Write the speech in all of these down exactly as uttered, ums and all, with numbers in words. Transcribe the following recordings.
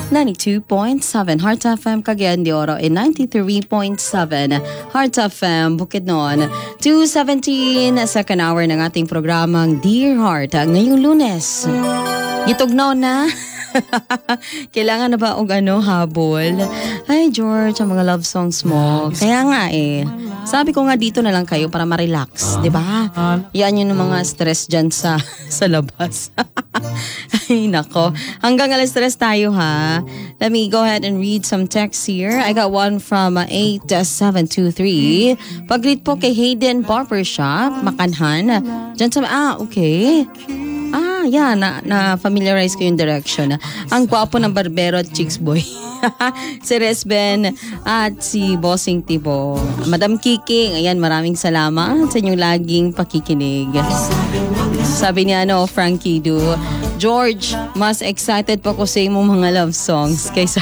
ninety-two point seven Heart F M Cagayan de Oro and ninety-three point seven Heart F M Bukidnon. two seventeen, second hour ng ating programang Dear Heart. Ngayong Lunes, gitugnaw na. Kailangan na ba og ano, habol? Hi George, ang mga love songs mo. Kaya nga eh, sabi ko nga dito na lang kayo para ma-relax, di ba? Yan yung mga stress dyan sa, sa labas. Ay nako, hanggang alas stress tayo ha. Let me go ahead and read some texts here. I got one from uh, eight seven two three. Pag-greet po kay Hayden Barbershop, Makanhan. Dyan sa, ah okay. Ah, yeah, na, na-familiarize ko yung direction. Ang gwapo ng barbero at chicks boy. Si Resben at si Bossing Tibo. Madam Kiki, ayan, maraming salamat sa inyong laging pakikinig. Sabi niya, ano, Frankie Do, George, mas excited pa ko sa imong mga love songs kaysa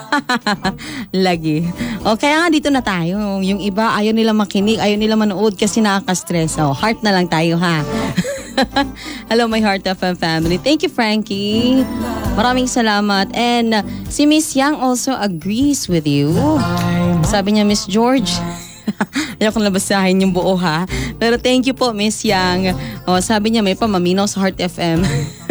lagi. O, kaya nga dito na tayo. Yung iba, ayaw nila makinig, ayaw nila manood kasi nakaka-stress. O, heart na lang tayo, ha? Hello, my Heart F M family. Thank you, Frankie. Maraming salamat. And uh, si Miss Yang also agrees with you. Sabi niya, Miss George, ayaw kong labasahin yung buo ha. Pero thank you po, Miss Yang. Oh, sabi niya, may pamaminaw sa Heart F M.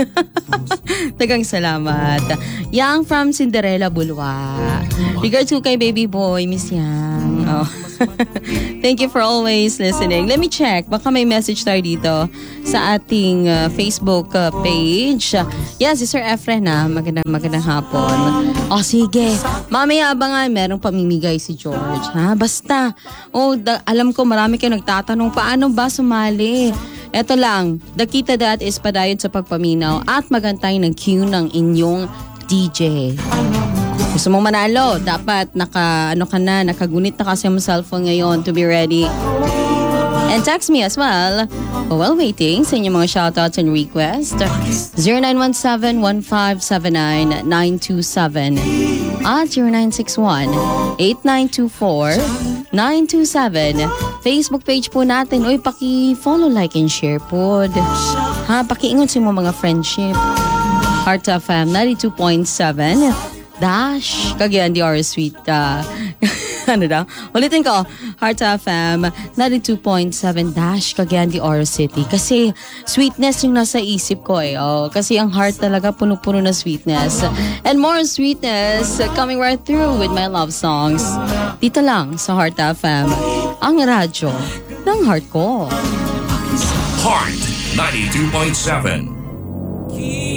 Tagang salamat. Yang from Cinderella Bulwa. Regards ko kay baby boy, Miss Yang. Oh. Thank you for always listening. Let me check. Baka may message tayo dito sa ating uh, Facebook uh, page. Yan, si Sir Efren na. Magandang, magandang hapon. O, oh, sige. Mamaya abangan, merong pamimigay si George. Ha? Basta. Oh, da- alam ko marami kayo nagtatanong, paano ba sumali? Eto lang, the key to that is padayon sa pagpaminaw at magantay ng cue ng inyong D J. Gusto mong manalo, dapat naka, ano ka na, nakagunit na kasi ang cellphone ngayon to be ready. And text me as well while waiting sa inyong mga shoutouts and requests. zero nine one seven, one five seven nine, nine two seven at zero nine six one, eight nine two four, nine two seven. Facebook page po natin. Uy, paki-follow, like, and share po. Ha, paki-ingon sa mga friendship. Heart F M ninety-two point seven Dash Cagayan de Oro Sweet uh, ano daw? Ulitin ko, Heart F M ninety-two point seven Dash Cagayan de Oro City. Kasi sweetness yung nasa isip ko eh. Oh, kasi ang heart talaga puno-puno na sweetness. And more sweetness coming right through with my love songs. Dito lang sa Heart F M, ang radyo ng heart ko. Heart ninety-two point seven.